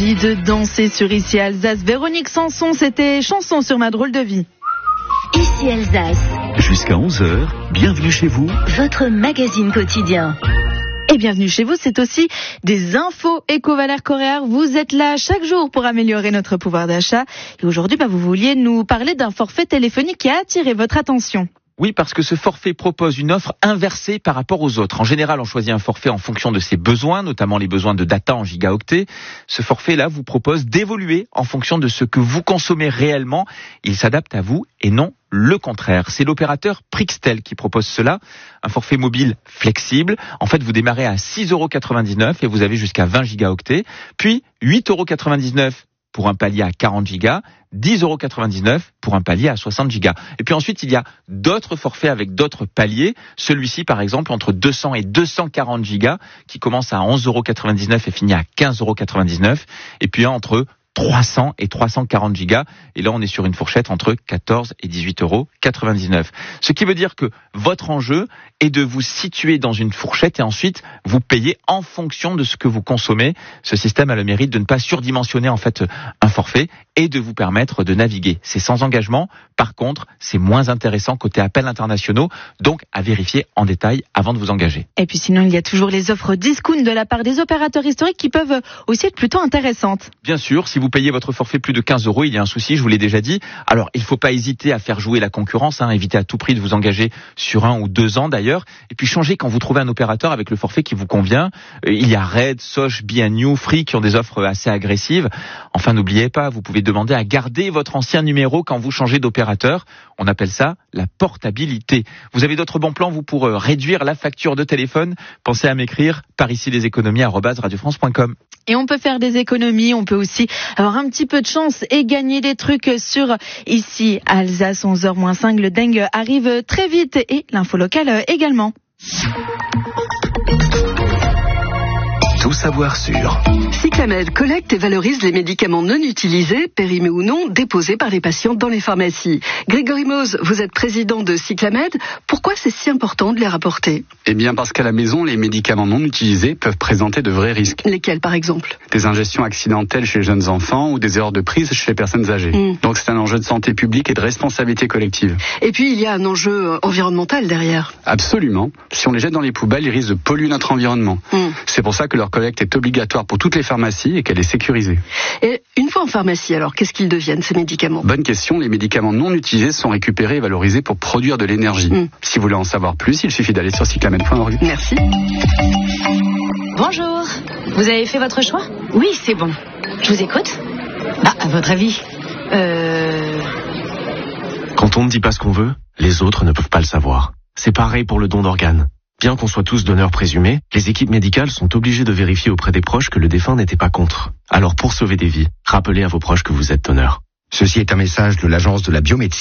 envie de danser sur Ici Alsace. Véronique Sanson, c'était Chanson sur ma drôle de vie. Ici Alsace. Jusqu'à 11h, bienvenue chez vous. Votre magazine quotidien. Et bienvenue chez vous, c'est aussi des infos Ecovaleur Coréard. Vous êtes là chaque jour pour améliorer notre pouvoir d'achat. Et aujourd'hui, vous vouliez nous parler d'un forfait téléphonique qui a attiré votre attention. Oui, parce que ce forfait propose une offre inversée par rapport aux autres. En général, on choisit un forfait en fonction de ses besoins, notamment les besoins de data en gigaoctets. Ce forfait-là vous propose d'évoluer en fonction de ce que vous consommez réellement. Il s'adapte à vous et non le contraire. C'est l'opérateur Prixtel qui propose cela. Un forfait mobile flexible. En fait, vous démarrez à 6,99 € et vous avez jusqu'à 20 gigaoctets. Puis 8,99 € pour un palier à 40 gigas, 10,99 € pour un palier à 60 gigas. Et puis ensuite, il y a d'autres forfaits avec d'autres paliers. Celui-ci, par exemple, entre 200 et 240 gigas, qui commence à 11,99 € et finit à 15,99 €. Et puis entre 300 et 340 gigas. Et là, on est sur une fourchette entre 14 et 18,99 €. Ce qui veut dire que votre enjeu est de vous situer dans une fourchette et ensuite vous payez en fonction de ce que vous consommez. Ce système a le mérite de ne pas surdimensionner en fait un forfait et de vous permettre de naviguer. C'est sans engagement. Par contre, c'est moins intéressant côté appels internationaux. Donc, à vérifier en détail avant de vous engager. Et puis sinon, il y a toujours les offres discount de la part des opérateurs historiques qui peuvent aussi être plutôt intéressantes. Bien sûr, si vous payez votre forfait plus de 15 €, il y a un souci, je vous l'ai déjà dit. Alors, il ne faut pas hésiter à faire jouer la concurrence, évitez à tout prix de vous engager sur 1 ou 2 ans d'ailleurs. Et puis changez quand vous trouvez un opérateur avec le forfait qui vous convient. Il y a Red, Soch, B&You, Free qui ont des offres assez agressives. Enfin, n'oubliez pas, vous pouvez demander à garder votre ancien numéro quand vous changez d'opérateur. On appelle ça la portabilité. Vous avez d'autres bons plans, vous, pour réduire la facture de téléphone? Pensez à m'écrire par ici leséconomies@radiofrance.com. Et on peut faire des économies, on peut aussi avoir un petit peu de chance et gagner des trucs sur Ici Alsace. 11h-5, le dingue arrive très vite et l'info locale également. Tout savoir sur Cyclamed collecte et valorise les médicaments non utilisés, périmés ou non, déposés par les patients dans les pharmacies. Grégory Mose, vous êtes président de Cyclamed. Pourquoi c'est si important de les rapporter? Eh bien parce qu'à la maison, les médicaments non utilisés peuvent présenter de vrais risques. Lesquels par exemple? Des ingestions accidentelles chez les jeunes enfants ou des erreurs de prise chez les personnes âgées. Donc c'est un enjeu de santé publique et de responsabilité collective. Et puis il y a un enjeu environnemental derrière. Absolument. Si on les jette dans les poubelles, ils risquent de polluer notre environnement. C'est pour ça que leur collecte est obligatoire pour toutes les pharmacies et qu'elle est sécurisée. Et une fois en pharmacie, alors qu'est-ce qu'ils deviennent ces médicaments? Bonne question, les médicaments non utilisés sont récupérés et valorisés pour produire de l'énergie. Si vous voulez en savoir plus, il suffit d'aller sur cyclamed.org. Merci. Bonjour, vous avez fait votre choix? Oui, c'est bon. Je vous écoute. À votre avis Quand on ne dit pas ce qu'on veut, les autres ne peuvent pas le savoir. C'est pareil pour le don d'organes. Bien qu'on soit tous donneurs présumés, les équipes médicales sont obligées de vérifier auprès des proches que le défunt n'était pas contre. Alors pour sauver des vies, rappelez à vos proches que vous êtes donneur. Ceci est un message de l'Agence de la biomédecine.